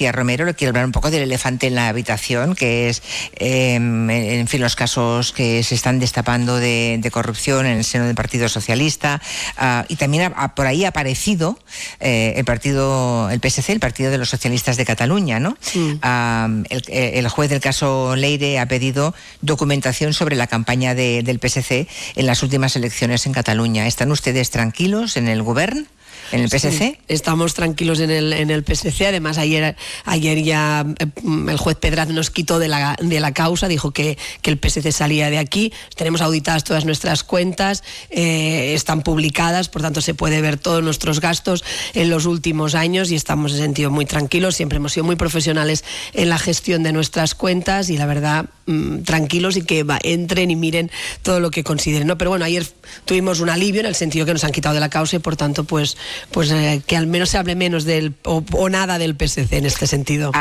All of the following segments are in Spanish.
Alicia Romero, le quiero hablar un poco del elefante en la habitación, que es, en fin, los casos que se están destapando de corrupción en el seno del Partido Socialista, y también por ahí ha aparecido el PSC, el Partido de los Socialistas de Cataluña, ¿no? El juez del caso Leire ha pedido documentación sobre la campaña del PSC en las últimas elecciones en Cataluña. ¿Están ustedes tranquilos en el Govern? ¿En el PSC? Sí, estamos tranquilos en el PSC. Además, ayer ya el juez Pedraz nos quitó de la causa, dijo que el PSC salía de aquí. Tenemos auditadas todas nuestras cuentas, están publicadas, por tanto se puede ver todos nuestros gastos en los últimos años y estamos en ese sentido muy tranquilos. Siempre hemos sido muy profesionales en la gestión de nuestras cuentas y la verdad, tranquilos y que entren y miren todo lo que consideren, ¿no? Pero bueno, ayer tuvimos un alivio en el sentido que nos han quitado de la causa y por tanto pues que al menos se hable menos o nada del PSC en este sentido.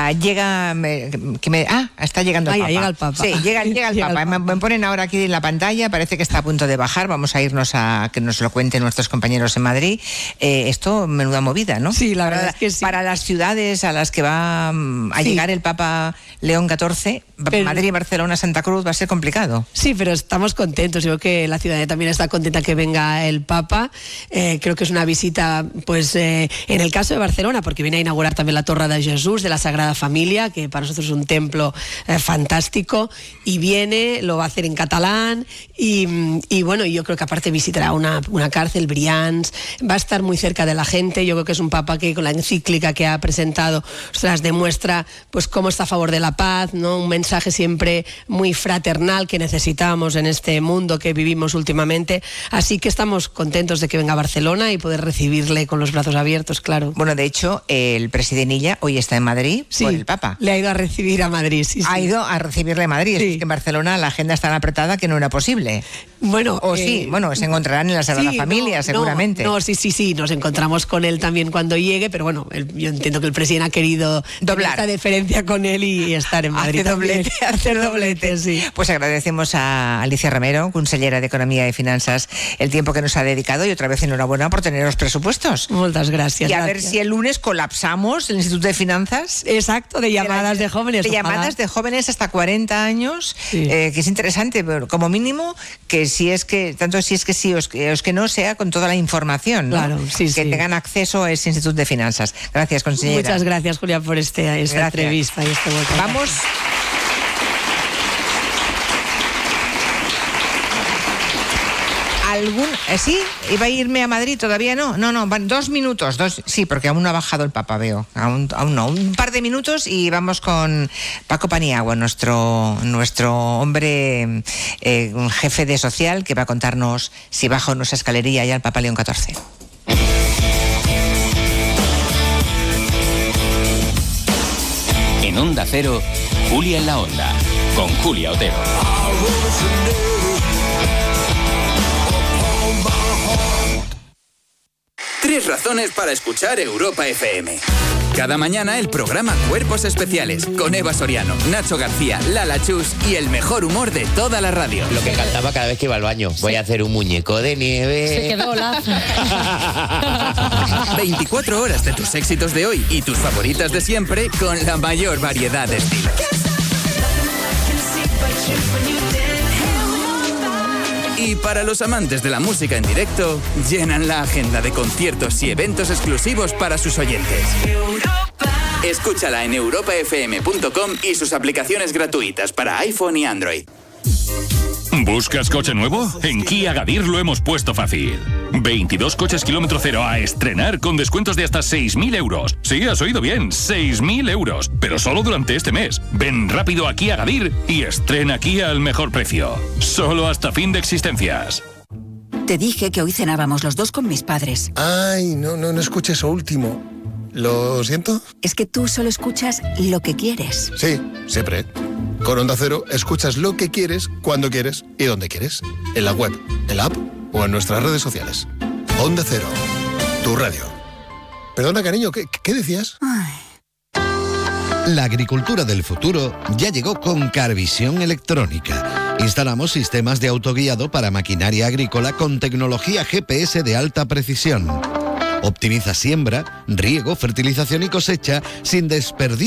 Está llegando el Papa. Llega el Papa. Sí, llega el Papa. Me ponen ahora aquí en la pantalla, parece que está a punto de bajar. Vamos a irnos a que nos lo cuenten nuestros compañeros en Madrid. Esto, menuda movida, ¿no? Sí, la verdad es que sí. Para las ciudades a las que va a llegar el Papa León XIV, Madrid, Barcelona, Santa Cruz, va a ser complicado. Sí, pero estamos contentos. Yo creo que la ciudadanía también está contenta que venga el Papa. Creo que es una visita, pues, en el caso de Barcelona, porque viene a inaugurar también la Torre de Jesús, de la Sagrada Familia, que para nosotros es un templo fantástico, y lo va a hacer en catalán, y bueno, yo creo que aparte visitará una cárcel, Brians, va a estar muy cerca de la gente. Yo creo que es un Papa que con la encíclica que ha presentado, demuestra pues cómo está a favor de la paz, ¿no? Un mensaje siempre muy fraternal que necesitamos en este mundo que vivimos últimamente. Así que estamos contentos de que venga a Barcelona y poder recibirle con los brazos abiertos, claro. Bueno, de hecho, el presidente Illa hoy está en Madrid por el Papa. Le ha ido a recibir a Madrid, Ha ido a recibirle a Madrid. Sí. Es que en Barcelona la agenda es tan apretada que no era posible. Bueno, se encontrarán en la Sagrada Familia, seguramente. Sí, nos encontramos con él también cuando llegue, pero bueno, yo entiendo que el presidente ha querido doblar esta deferencia con él y estar en Madrid. Hacer doblete, sí. Pues agradecemos a Alicia Romero, consellera de Economía y Finanzas, el tiempo que nos ha dedicado y otra vez enhorabuena por tener los presupueses. Muchas gracias. Y a ver si el lunes colapsamos el Instituto de Finanzas. Exacto, de llamadas de jóvenes. De llamadas de jóvenes hasta 40 años, que es interesante, pero como mínimo que si es que sí o es que no, sea con toda la información, ¿no? Claro, que tengan acceso a ese Instituto de Finanzas. Gracias, consellera. Muchas gracias, Julia, por esta entrevista y este voto. Vamos. ¿Sí? ¿Iba a irme a Madrid? ¿Todavía no? No, van 2 minutos. Sí, porque aún no ha bajado el Papa, veo. Aún no. Un par de minutos y vamos con Paco Paniagua, nuestro hombre, un jefe de social, que va a contarnos si baja nuestra escalerilla ya el Papa León XIV. En Onda Cero, Julia en la Onda, con Julia Otero. 3 razones para escuchar Europa FM. Cada mañana el programa Cuerpos Especiales con Eva Soriano, Nacho García, Lala Chus y el mejor humor de toda la radio. Lo que cantaba cada vez que iba al baño. Voy a hacer un muñeco de nieve. Se quedó lazo. 24 horas de tus éxitos de hoy y tus favoritas de siempre con la mayor variedad de estilos. Y para los amantes de la música en directo, llenan la agenda de conciertos y eventos exclusivos para sus oyentes. Escúchala en europafm.com y sus aplicaciones gratuitas para iPhone y Android. ¿Buscas coche nuevo? En Kia Agadir lo hemos puesto fácil. 22 coches kilómetro cero a estrenar con descuentos de hasta 6.000 euros. Sí, has oído bien, 6.000 euros. Pero solo durante este mes. Ven rápido a Kia Agadir y estrena Kia al mejor precio. Solo hasta fin de existencias. Te dije que hoy cenábamos los dos con mis padres. Ay, no escuché eso último. ¿Lo siento? Es que tú solo escuchas lo que quieres. Sí, siempre. Con Onda Cero escuchas lo que quieres, cuando quieres y donde quieres. En la web, en la app o en nuestras redes sociales. Onda Cero, tu radio. Perdona, cariño, ¿qué decías? Ay. La agricultura del futuro ya llegó con Carvisión Electrónica. Instalamos sistemas de autoguiado para maquinaria agrícola con tecnología GPS de alta precisión. Optimiza siembra, riego, fertilización y cosecha sin desperdicio